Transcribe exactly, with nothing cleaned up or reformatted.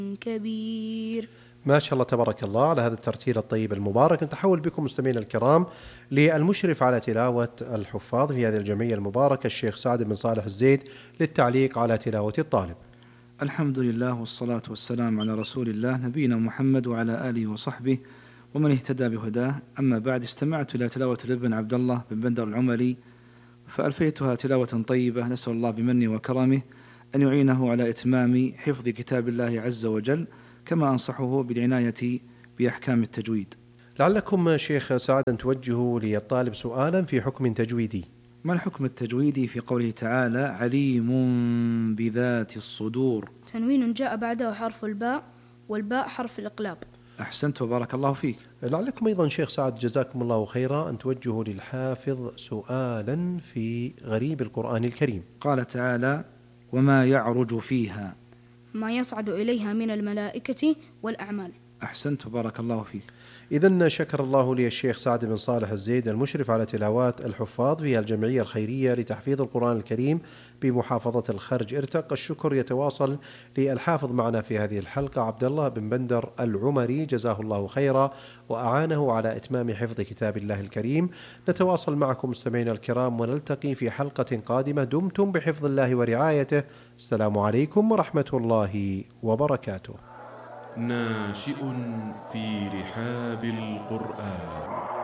كبير. ما شاء الله تبارك الله على هذا الترتيل الطيب المبارك. نتحول بكم مستمعينا الكرام للمشرف على تلاوة الحفاظ في هذه الجمعية المباركة الشيخ سعد بن صالح الزيد للتعليق على تلاوة الطالب. الحمد لله والصلاة والسلام على رسول الله نبينا محمد وعلى آله وصحبه ومن اهتدى بهداه. أما بعد، استمعت إلى تلاوة الابن عبد الله بن بندر العمري فألفيتها تلاوة طيبة، نسأل الله بمنه وكرمه أن يعينه على إتمام حفظ كتاب الله عز وجل، كما أنصحه بالعناية بأحكام التجويد. لعلكم شيخ سعد أن توجهوا للطالب سؤالا في حكم تجويدي. ما الحكم التجويدي في قوله تعالى عليم بذات الصدور؟ تنوين جاء بعده حرف الباء، والباء حرف الإقلاب. أحسنت وبارك الله فيك. لعلكم أيضا شيخ سعد جزاكم الله خيرا أن توجهوا للحافظ سؤالا في غريب القرآن الكريم. قال تعالى وما يعرج فيها، ما يصعد إليها من الملائكة والأعمال. أحسنت وبارك الله فيك. إذن شكر الله لي الشيخ سعد بن صالح الزيد المشرف على تلاوات الحفاظ في الجمعية الخيرية لتحفيظ القرآن الكريم بمحافظة الخرج ارتق. الشكر يتواصل للحافظ معنا في هذه الحلقة عبد الله بن بندر العمري جزاه الله خيرا وأعانه على إتمام حفظ كتاب الله الكريم. نتواصل معكم مستمعينا الكرام ونلتقي في حلقة قادمة. دمتم بحفظ الله ورعايته. السلام عليكم ورحمة الله وبركاته. ناشئ في رحاب القرآن.